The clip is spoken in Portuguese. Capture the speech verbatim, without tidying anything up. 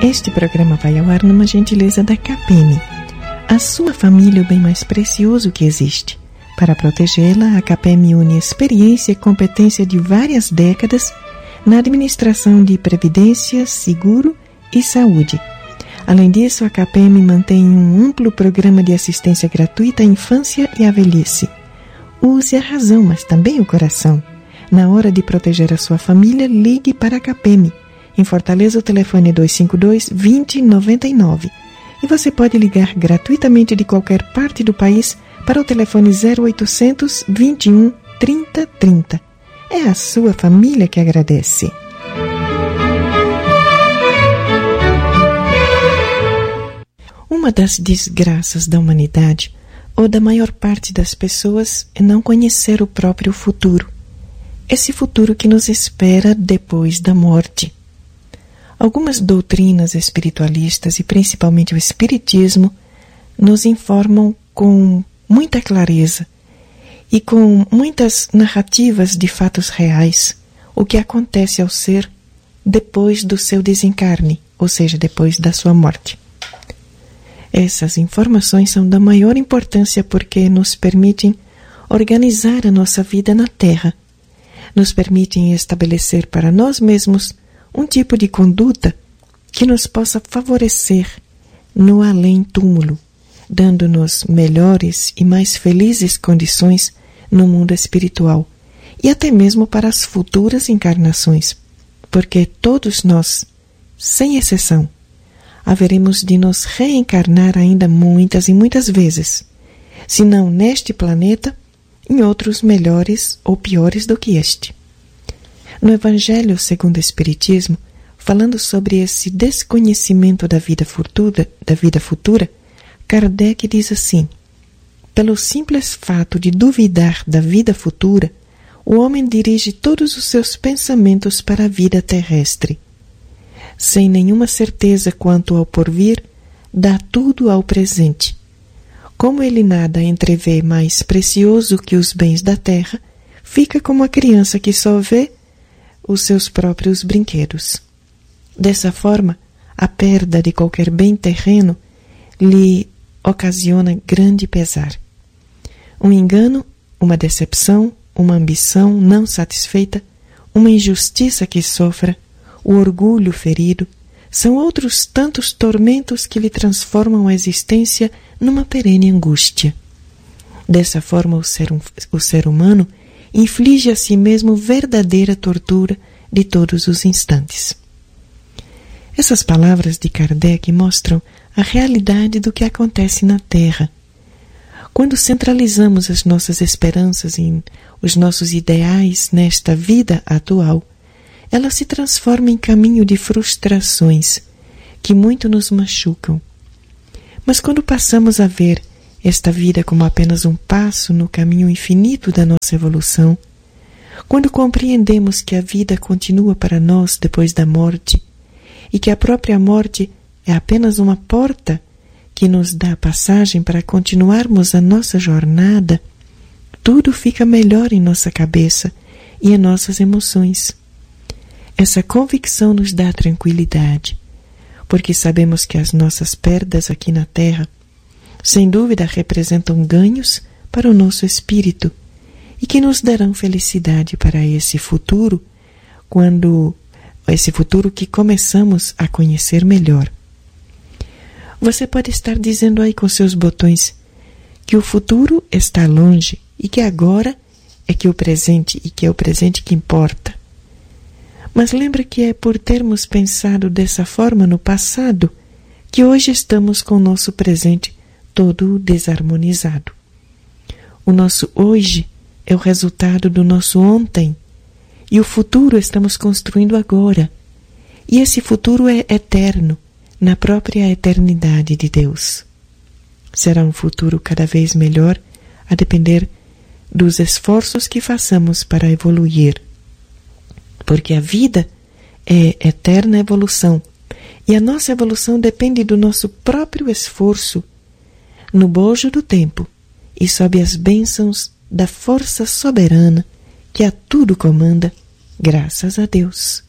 Este programa vai ao ar numa gentileza da CAPEM. A sua família é o bem mais precioso que existe. Para protegê-la, a CAPEM une experiência e competência de várias décadas na administração de previdência, seguro e saúde. Além disso, a CAPEM mantém um amplo programa de assistência gratuita à infância e à velhice. Use a razão, mas também o coração. Na hora de proteger a sua família, ligue para a CAPEM. Em Fortaleza, o telefone é dois cinco dois, dois zero nove nove. E você pode ligar gratuitamente de qualquer parte do país para o telefone zero oitocentos, vinte e um, trinta, trinta. É a sua família que agradece. Uma das desgraças da humanidade, ou da maior parte das pessoas, é não conhecer o próprio futuro. Esse futuro que nos espera depois da morte. Algumas doutrinas espiritualistas, e principalmente o Espiritismo, nos informam com muita clareza e com muitas narrativas de fatos reais o que acontece ao ser depois do seu desencarne, ou seja, depois da sua morte. Essas informações são da maior importância porque nos permitem organizar a nossa vida na Terra, nos permitem estabelecer para nós mesmos um tipo de conduta que nos possa favorecer no além-túmulo, dando-nos melhores e mais felizes condições no mundo espiritual e até mesmo para as futuras encarnações, porque todos nós, sem exceção, haveremos de nos reencarnar ainda muitas e muitas vezes, se não neste planeta, em outros melhores ou piores do que este. No Evangelho segundo o Espiritismo, falando sobre esse desconhecimento da vida futura, da vida futura, Kardec diz assim: pelo simples fato de duvidar da vida futura, o homem dirige todos os seus pensamentos para a vida terrestre. Sem nenhuma certeza quanto ao porvir, dá tudo ao presente. Como ele nada entrevê mais precioso que os bens da terra, fica como a criança que só vê os seus próprios brinquedos. Dessa forma, a perda de qualquer bem terreno lhe ocasiona grande pesar. Um engano, uma decepção, uma ambição não satisfeita, uma injustiça que sofra, o orgulho ferido, são outros tantos tormentos que lhe transformam a existência numa perene angústia. Dessa forma, o ser, o ser humano inflige a si mesmo verdadeira tortura de todos os instantes. Essas palavras de Kardec mostram a realidade do que acontece na Terra. Quando centralizamos as nossas esperanças em os nossos ideais nesta vida atual, ela se transforma em caminho de frustrações que muito nos machucam. Mas quando passamos a ver esta vida como apenas um passo no caminho infinito da nossa evolução, quando compreendemos que a vida continua para nós depois da morte e que a própria morte é apenas uma porta que nos dá passagem para continuarmos a nossa jornada, tudo fica melhor em nossa cabeça e em nossas emoções. Essa convicção nos dá tranquilidade, porque sabemos que as nossas perdas aqui na Terra sem dúvida representam ganhos para o nosso espírito e que nos darão felicidade para esse futuro, quando esse futuro que começamos a conhecer melhor. Você pode estar dizendo aí com seus botões que o futuro está longe e que agora é que o presente e que é o presente que importa. Mas lembra que é por termos pensado dessa forma no passado que hoje estamos com o nosso presente todo desarmonizado. O nosso hoje é o resultado do nosso ontem e o futuro estamos construindo agora. E esse futuro é eterno, na própria eternidade de Deus. Será um futuro cada vez melhor, a depender dos esforços que façamos para evoluir. Porque a vida é eterna evolução, e a nossa evolução depende do nosso próprio esforço no bojo do tempo e sob as bênçãos da força soberana que a tudo comanda, graças a Deus.